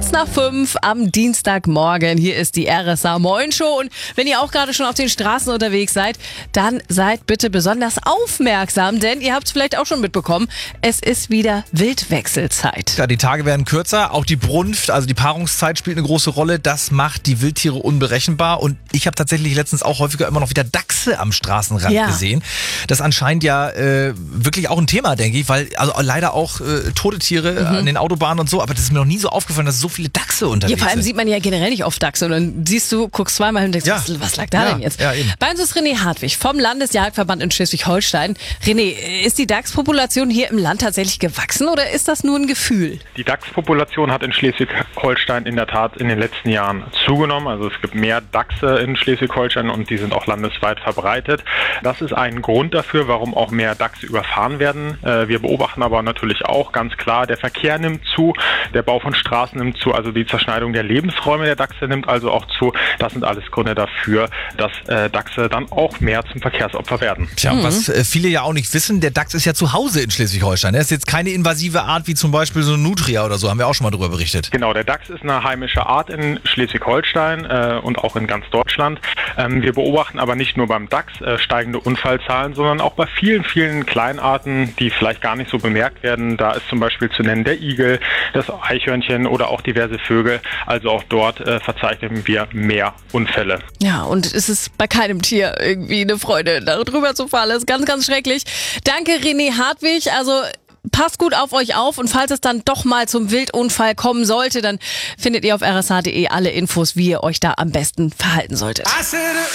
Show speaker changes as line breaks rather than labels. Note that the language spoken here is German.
Kurz nach 5 am Dienstagmorgen. Hier ist die RSA Moin Show. Und wenn ihr auch gerade schon auf den Straßen unterwegs seid, dann seid bitte besonders aufmerksam, denn ihr habt es vielleicht auch schon mitbekommen, es ist wieder Wildwechselzeit.
Ja, die Tage werden kürzer, auch die Brunft, also die Paarungszeit spielt eine große Rolle. Das macht die Wildtiere unberechenbar. Und ich habe tatsächlich letztens auch häufiger immer noch wieder Dachse am Straßenrand gesehen. Das ist anscheinend ja wirklich auch ein Thema, denke ich, weil also leider auch tote Tiere an den Autobahnen und so, aber das ist mir noch nie so aufgefallen, dass so viele Dachse unterwegs sind.
Ja, vor allem sieht man ja generell nicht oft Dachse und dann siehst du, guckst zweimal hin und denkst, was lag da denn jetzt?
Ja, eben.
Bei uns ist René Hartwig vom Landesjagdverband in Schleswig-Holstein. René, ist die Dachspopulation hier im Land tatsächlich gewachsen oder ist das nur ein Gefühl?
Die Dachspopulation hat in Schleswig-Holstein in der Tat in den letzten Jahren zugenommen. Also es gibt mehr Dachse in Schleswig-Holstein und die sind auch landesweit verbreitet. Das ist ein Grund dafür, warum auch mehr Dachse überfahren werden. Wir beobachten aber natürlich auch ganz klar, der Verkehr nimmt zu, der Bau von Straßen nimmt zu, also die Zerschneidung der Lebensräume der Dachse nimmt also auch zu. Das sind alles Gründe dafür, dass Dachse dann auch mehr zum Verkehrsopfer werden.
Tja, und was viele ja auch nicht wissen, der Dachs ist ja zu Hause in Schleswig-Holstein. Das ist jetzt keine invasive Art wie zum Beispiel so eine Nutria oder so, haben wir auch schon mal drüber berichtet.
Genau, der Dachs ist eine heimische Art in Schleswig-Holstein und auch in ganz Deutschland. Wir beobachten aber nicht nur beim Dachs steigende Unfallzahlen, sondern auch bei vielen, vielen Kleinarten, die vielleicht gar nicht so bemerkt werden. Da ist zum Beispiel zu nennen der Igel, das Eichhörnchen oder auch diverse Vögel. Also auch dort verzeichnen wir mehr Unfälle.
Ja, und es ist bei keinem Tier irgendwie eine Freude, darüber zu fahren. Das ist ganz, ganz schrecklich. Danke, René Hartwig. Also passt gut auf euch auf und falls es dann doch mal zum Wildunfall kommen sollte, dann findet ihr auf rsh.de alle Infos, wie ihr euch da am besten verhalten solltet.